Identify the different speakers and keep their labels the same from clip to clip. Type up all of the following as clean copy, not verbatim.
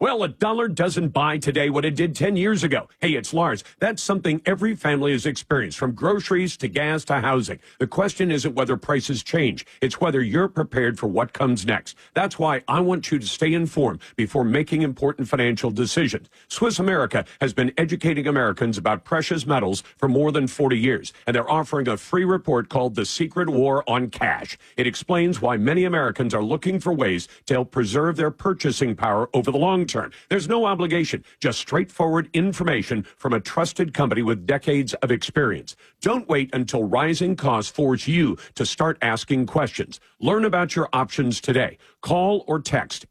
Speaker 1: Well, a dollar doesn't buy today what it did 10 years ago. Hey, it's Lars. That's something every family has experienced, from groceries to gas to housing. The question isn't whether prices change. It's whether you're prepared for what comes next. That's why I want you to stay informed before making important financial decisions. Swiss America has been educating Americans about precious metals for more than 40 years, and they're offering a free report called The Secret War on Cash. It explains why many Americans are looking for ways to help preserve their purchasing power over the long term. There's no obligation, just straightforward information from a trusted company with decades of experience. Don't wait until rising costs force you to start asking questions. Learn about your options today. Call or text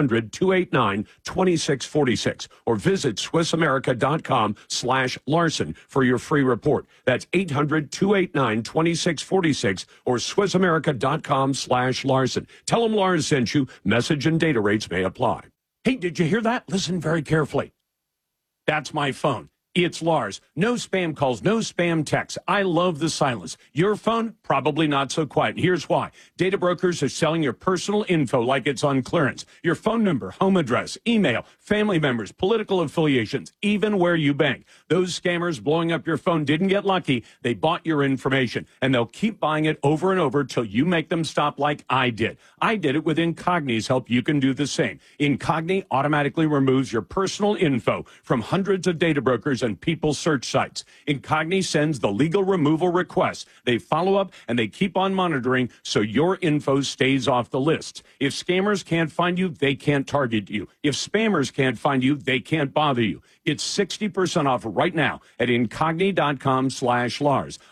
Speaker 1: 800-289-2646 or visit SwissAmerica.com/Larson for your free report. That's 800-289-2646 or SwissAmerica.com/Larson. Tell them Lars sent you. Message and data rates may apply. Hey, did you hear that? Listen very carefully. That's my phone. It's Lars. No spam calls, no spam texts. I love the silence. Your phone, probably not so quiet. Here's why. Data brokers are selling your personal info like it's on clearance. Your phone number, home address, email, family members, political affiliations, even where you bank. Those scammers blowing up your phone didn't get lucky. They bought your information, and they'll keep buying it over and over till you make them stop like I did. I did it with Incogni's help. You can do the same. Incogni automatically removes your personal info from hundreds of data brokers and people search sites. Incogni sends the legal removal requests. They follow up and they keep on monitoring so your info stays off the list. If scammers can't find you, they can't target you. If spammers can't find you, they can't bother you. It's 60% off right now at Incogni.com/Lars.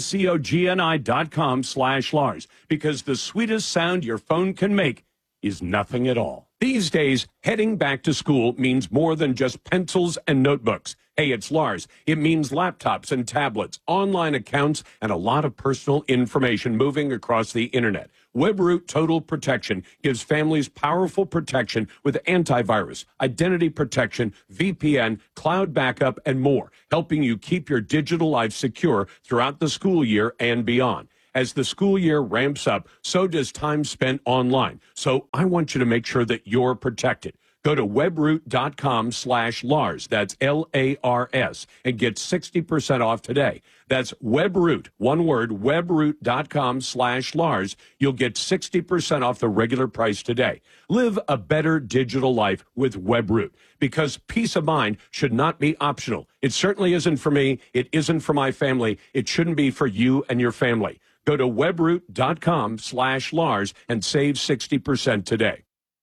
Speaker 1: INCOGNI.com/Lars. Because the sweetest sound your phone can make is nothing at all. These days, heading back to school means more than just pencils and notebooks. Hey, it's Lars. It means laptops and tablets, online accounts, and a lot of personal information moving across the internet. WebRoot Total Protection gives families powerful protection with antivirus, identity protection, VPN, cloud backup, and more, helping you keep your digital life secure throughout the school year and beyond. As the school year ramps up, so does time spent online. So I want you to make sure that you're protected. Go to webroot.com/Lars. That's LARS, and get 60% off today. That's WebRoot, one word, webroot.com/Lars. You'll get 60% off the regular price today. Live a better digital life with WebRoot, because peace of mind should not be optional. It certainly isn't for me. It isn't for my family. It shouldn't be for you and your family. Go to webroot.com/Lars and save 60% today.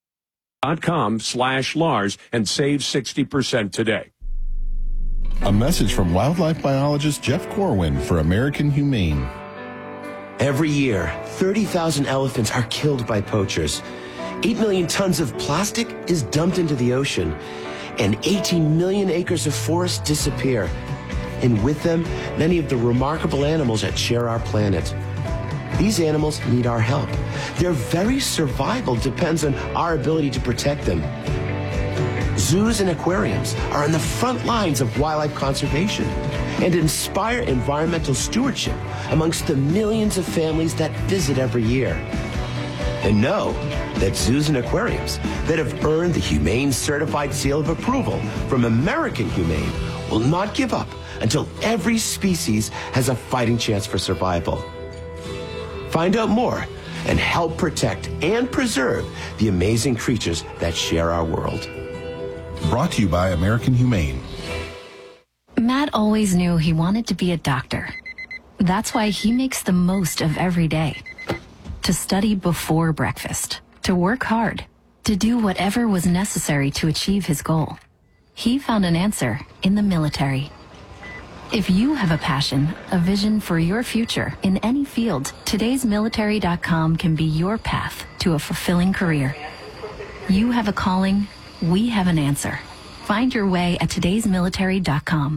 Speaker 1: .com/Lars and save 60% today.
Speaker 2: A message from wildlife biologist Jeff Corwin for American Humane.
Speaker 3: Every year, 30,000 elephants are killed by poachers. 8 million tons of plastic is dumped into the ocean, and 18 million acres of forest disappear. And with them, many of the remarkable animals that share our planet. These animals need our help. Their very survival depends on our ability to protect them. Zoos and aquariums are on the front lines of wildlife conservation and inspire environmental stewardship amongst the millions of families that visit every year. And know that zoos and aquariums that have earned the Humane Certified Seal of Approval from American Humane will not give up until every species has a fighting chance for survival. Find out more and help protect and preserve the amazing creatures that share our world.
Speaker 2: Brought to you by American Humane.
Speaker 4: Matt always knew he wanted to be a doctor. That's why he makes the most of every day. To study before breakfast, to work hard, to do whatever was necessary to achieve his goal. He found an answer in the military. If you have a passion, a vision for your future in any field, todaysmilitary.com can be your path to a fulfilling career. You have a calling, we have an answer. Find your way at todaysmilitary.com.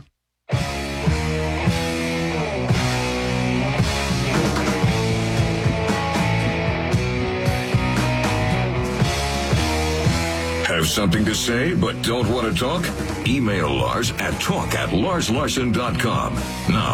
Speaker 5: Have something to say but don't want to talk? Email Lars at talk@larslarson.com. Now,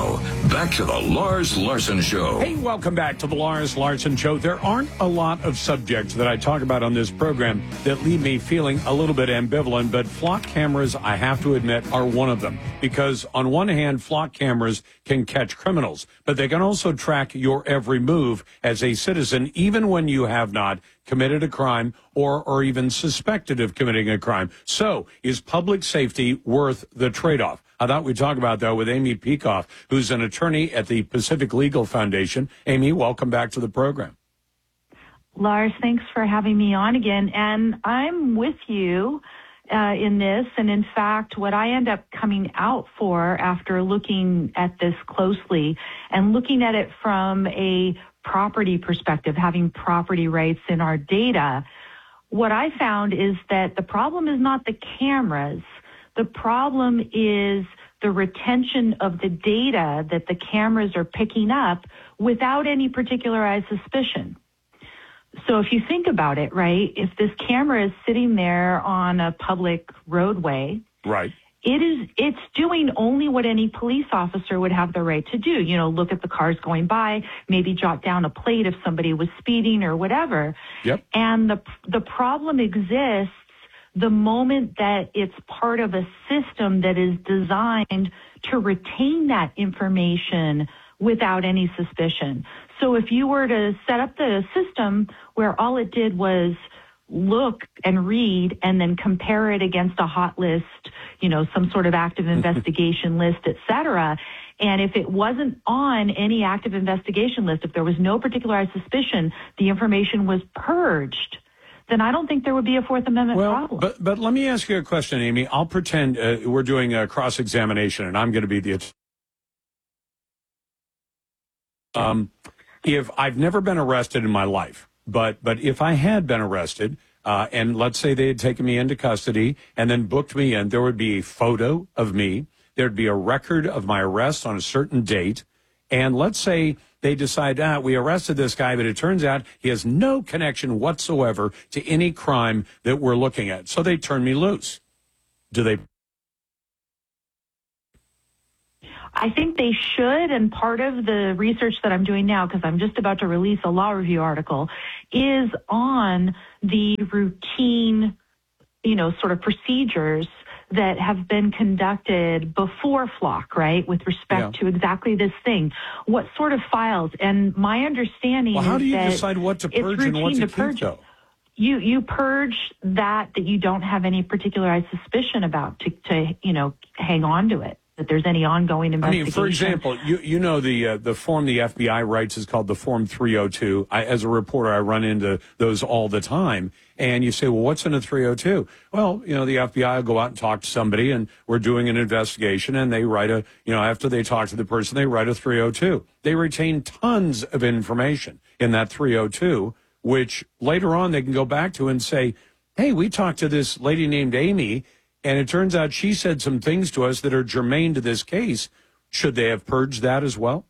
Speaker 5: back to the Lars Larson Show.
Speaker 1: Hey, welcome back to the Lars Larson Show. There aren't a lot of subjects that I talk about on this program that leave me feeling a little bit ambivalent, but flock cameras, I have to admit, are one of them. Because on one hand, flock cameras can catch criminals, but they can also track your every move as a citizen, even when you have not committed a crime or even suspected of committing a crime. So is public safety worth the trade-off? I thought we'd talk about that with Amy Peikoff, who's an attorney at the Pacific Legal Foundation. Amy, welcome back to the program.
Speaker 6: Lars, thanks for having me on again. And I'm with you in this. And in fact, what I end up coming out for after looking at this closely and looking at it from a property perspective, having property rights in our data, what I found is that the problem is not the cameras. The problem is the retention of the data that the cameras are picking up without any particularized suspicion. So if you think about it, right, if this camera is sitting there on a public roadway,
Speaker 1: right,
Speaker 6: it's doing only what any police officer would have the right to do. You know, look at the cars going by, maybe jot down a plate if somebody was speeding or whatever.
Speaker 1: Yep.
Speaker 6: And the problem exists the moment that it's part of a system that is designed to retain that information without any suspicion. So if you were to set up the system where all it did was look and read and then compare it against a hot list, you know, some sort of active investigation list, et cetera, and if it wasn't on any active investigation list, if there was no particularized suspicion, the information was purged, then I don't think there would be a Fourth Amendment problem.
Speaker 1: But let me ask you a question, Amy. I'll pretend we're doing a cross-examination, and I'm going to be the if I've never been arrested in my life, but if I had been arrested, and let's say they had taken me into custody and then booked me in, there would be a photo of me. There'd be a record of my arrest on a certain date. And let's say they decide, we arrested this guy, but it turns out he has no connection whatsoever to any crime that we're looking at. So they turn me loose. Do they?
Speaker 6: I think they should, and part of the research that I'm doing now, because I'm just about to release a law review article, is on the routine, you know, sort of procedures that have been conducted before Flock, right, with respect to exactly this thing. What sort of files? And my understanding is that
Speaker 1: how do you decide what to purge and what to keep, though?
Speaker 6: You purge that you don't have any particularized suspicion about to you know, hang on to it, that there's any ongoing investigation.
Speaker 1: I mean, for example, you know the form the FBI writes is called the Form 302. As a reporter, I run into those all the time. And you say, well, what's in a 302? Well, you know, the FBI will go out and talk to somebody, and we're doing an investigation, and they write after they talk to the person, they write a 302. They retain tons of information in that 302, which later on they can go back to and say, hey, we talked to this lady named Amy, and it turns out she said some things to us that are germane to this case. Should they have purged that as well?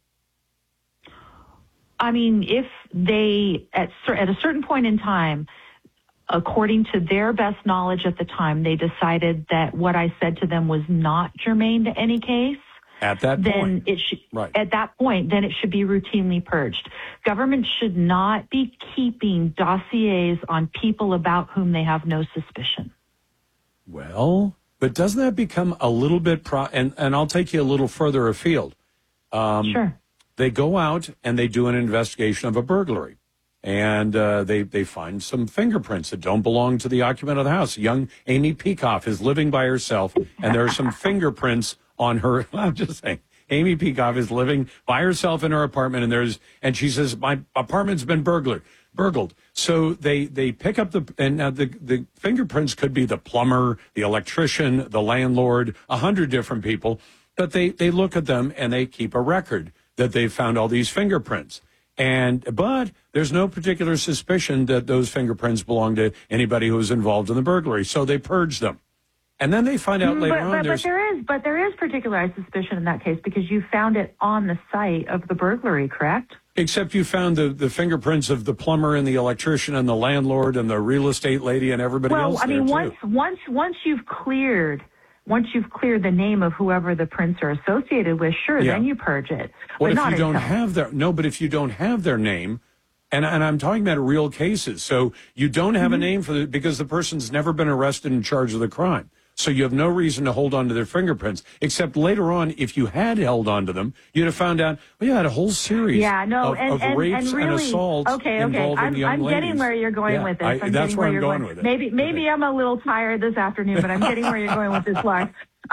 Speaker 6: I mean, if they, at a certain point in time, according to their best knowledge at the time, they decided that what I said to them was not germane to any case.
Speaker 1: At that point,
Speaker 6: At that point, then it should be routinely purged. Government should not be keeping dossiers on people about whom they have no suspicion.
Speaker 1: Well, but doesn't that become a little bit and I'll take you a little further afield.
Speaker 6: Sure.
Speaker 1: They go out and they do an investigation of a burglary. And they find some fingerprints that don't belong to the occupant of the house. Young Amy Peikoff is living by herself, and there are some fingerprints on her. I'm just saying, Amy Peikoff is living by herself in her apartment, and she says, my apartment's been burgled. So they pick up the fingerprints could be the plumber, the electrician, the landlord, 100 different people, but they look at them and they keep a record that they found all these fingerprints. But there's no particular suspicion that those fingerprints belong to anybody who was involved in the burglary. So they purge them. And then they find out later on
Speaker 6: But there is particularized suspicion in that case because you found it on the site of the burglary, correct?
Speaker 1: Except you found the fingerprints of the plumber and the electrician and the landlord and the real estate lady and everybody else.
Speaker 6: Well, I mean, once you've cleared once you've cleared the name of whoever the prints are associated with, sure, then you purge it.
Speaker 1: What
Speaker 6: but
Speaker 1: if you don't have their, no, but if you don't have their name, and I'm talking about real cases, so you don't have a name for because the person's never been arrested and charged with a crime. So you have no reason to hold on to their fingerprints, except later on, if you had held on to them, you'd have found out, well, you had a whole series of rapes and assaults involving young ladies.
Speaker 6: I'm getting where you're going with this.
Speaker 1: That's where I'm going with it.
Speaker 6: Maybe I'm a little tired this afternoon, but I'm getting where you're going with this, Lars.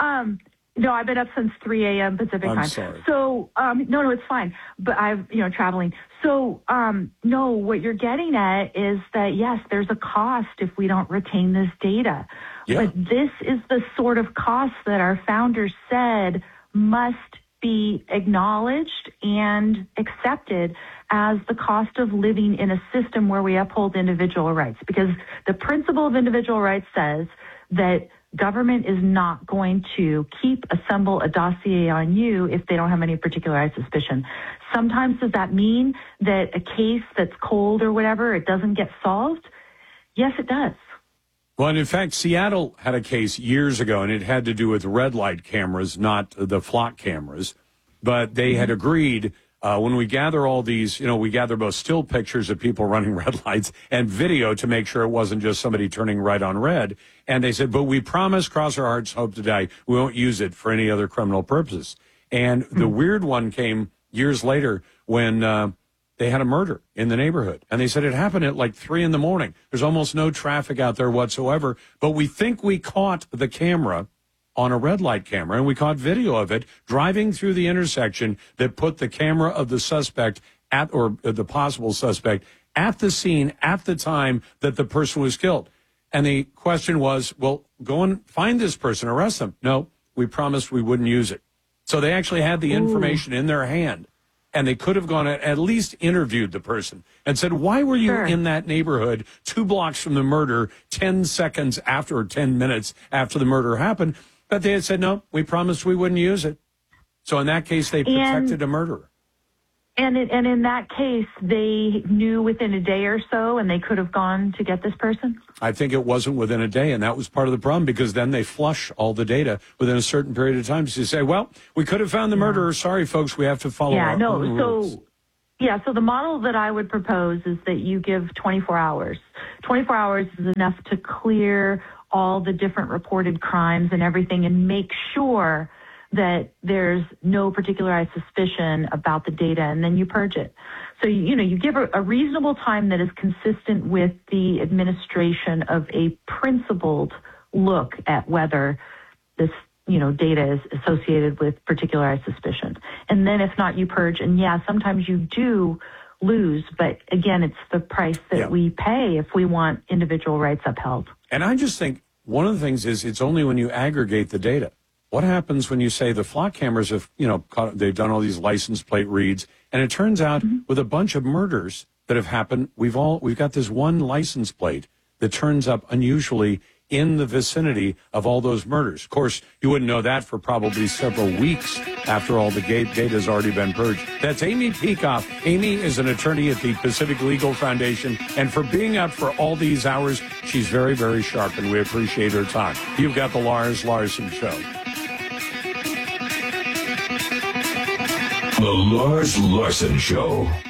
Speaker 6: No, I've been up since 3 a.m. Pacific time.
Speaker 1: I'm sorry.
Speaker 6: So, no, it's fine. But traveling. So, no, what you're getting at is that, yes, there's a cost if we don't retain this data. Yeah. But this is the sort of cost that our founders said must be acknowledged and accepted as the cost of living in a system where we uphold individual rights. Because the principle of individual rights says that government is not going to assemble a dossier on you if they don't have any particularized suspicion. Sometimes does that mean that a case that's cold or whatever, it doesn't get solved? Yes, it does.
Speaker 1: Well, and in fact, Seattle had a case years ago, and it had to do with red light cameras, not the flock cameras. But they had agreed when we gather all these, we gather both still pictures of people running red lights and video to make sure it wasn't just somebody turning right on red. And they said, but we promise, cross our hearts, hope to die, we won't use it for any other criminal purposes. And the weird one came years later when they had a murder in the neighborhood. And they said it happened at like 3 a.m. There's almost no traffic out there whatsoever. But we think we caught the camera on a red light camera, and we caught video of it driving through the intersection that put the camera of the suspect or the possible suspect at the scene at the time that the person was killed. And the question was, well, go and find this person, arrest them. No, we promised we wouldn't use it. So they actually had the information in their hand. And they could have gone and at least interviewed the person and said, why were you in that neighborhood 2 blocks from the murder 10 seconds after or 10 minutes after the murder happened? But they had said, no, we promised we wouldn't use it. So in that case, they protected a murderer.
Speaker 6: And in that case, they knew within a day or so, and they could have gone to get this person?
Speaker 1: I think it wasn't within a day, and that was part of the problem, because then they flush all the data within a certain period of time. So you say, well, we could have found the murderer. Sorry, folks, we have to follow our own rules.
Speaker 6: So the model that I would propose is that you give 24 hours. 24 hours is enough to clear all the different reported crimes and everything and make sure that there's no particularized suspicion about the data, and then you purge it. So, you give a reasonable time that is consistent with the administration of a principled look at whether this, data is associated with particularized suspicion. And then if not, you purge. And sometimes you do lose, but again, it's the price that we pay if we want individual rights upheld.
Speaker 1: And I just think one of the things is it's only when you aggregate the data. What happens when you say the flock cameras have, they've done all these license plate reads, and it turns out with a bunch of murders that have happened, we've got this one license plate that turns up unusually in the vicinity of all those murders. Of course, you wouldn't know that for probably several weeks after all the data has already been purged. That's Amy Peikoff. Amy is an attorney at the Pacific Legal Foundation, and for being out for all these hours, she's very, very sharp, and we appreciate her time. You've got the Lars Larson Show.
Speaker 5: The Lars Larson Show.